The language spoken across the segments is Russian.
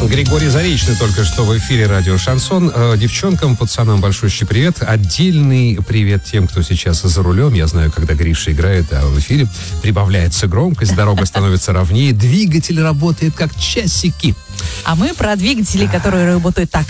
Григорий Заречный только что в эфире радио «Шансон». Девчонкам, пацанам большущий привет. Отдельный привет тем, кто сейчас за рулем. Я знаю, когда Гриша играет, а в эфире прибавляется громкость, дорога становится ровнее, двигатель работает как часики. А мы про двигатели, которые работают так.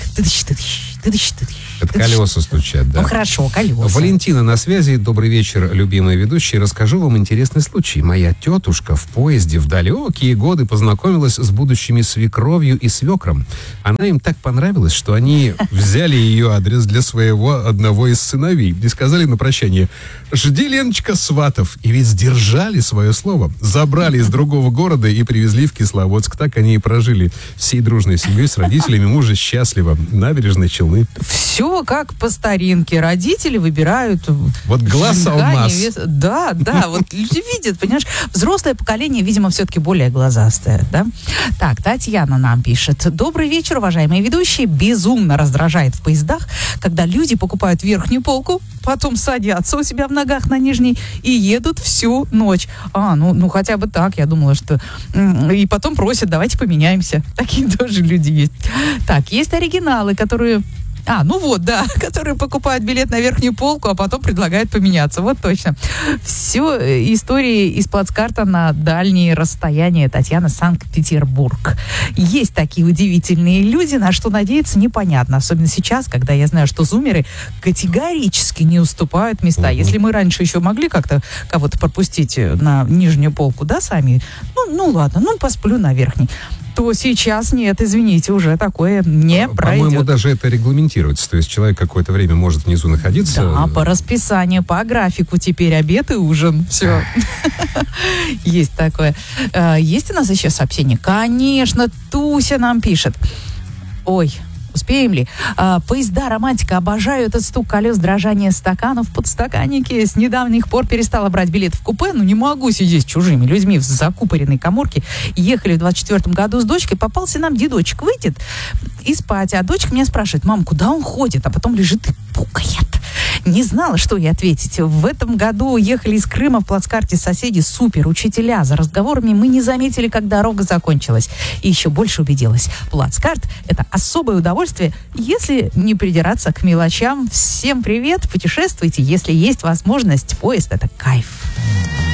Это колеса стучат, да. Ну хорошо, колеса. Валентина на связи. Добрый вечер, любимые ведущие. Расскажу вам интересный случай. Моя тетушка в поезде в далекие годы познакомилась с будущими свекровью и свекром. Она им так понравилась, что они взяли ее адрес для своего одного из сыновей и сказали на прощание: «Жди, Леночка, сватов». И ведь сдержали свое слово. Забрали из другого города и привезли в Кисловодск. Так они и прожили всей дружной семьей с родителями мужа счастливо. Набережной Челны. Все как по старинке. Родители выбирают... Вот глаз алмаз. Да, вот люди видят, понимаешь, взрослое поколение, видимо, все-таки более глазастое, да? Так, Татьяна нам пишет. Добрый вечер, уважаемые ведущие. Безумно раздражает в поездах, когда люди покупают верхнюю полку, потом садятся у себя в ногах на нижней и едут всю ночь. Ну хотя бы так, я думала, что... И потом просят, давайте поменяемся. Такие тоже люди есть. Так, есть оригиналы, которые... которые покупают билет на верхнюю полку, а потом предлагают поменяться. Вот точно. Все истории из плацкарта на дальние расстояния. Татьяна, Санкт-Петербург. Есть такие удивительные люди, на что надеяться непонятно. Особенно сейчас, когда я знаю, что зумеры категорически не уступают места. Если мы раньше еще могли как-то кого-то пропустить на нижнюю полку, да, сами? Ну ладно, посплю на верхней. То сейчас нет, извините, уже такое не пройдет. По-моему, даже это регламентируется. То есть человек какое-то время может внизу находиться. Да, по расписанию, по графику теперь обед и ужин. Все. Есть такое. Есть у нас еще сообщение? Конечно, Туся нам пишет. Ой, успеем ли? Поезда романтика. Обожаю этот стук колес, дрожание стаканов в подстаканнике. С недавних пор перестала брать билет в купе. Не могу сидеть с чужими людьми в закупоренной каморке. Ехали в 24-м году с дочкой. Попался нам дедочек. Выйдет и спать. А дочка меня спрашивает: мам, куда он ходит? А потом лежит и пукает. Не знала, что ей ответить. В этом году ехали из Крыма в плацкарте соседи. Супер, учителя. За разговорами мы не заметили, как дорога закончилась. И еще больше убедилась. Плацкарт — это особое удовольствие, если не придираться к мелочам. Всем привет, путешествуйте. Если есть возможность, поезд — это кайф.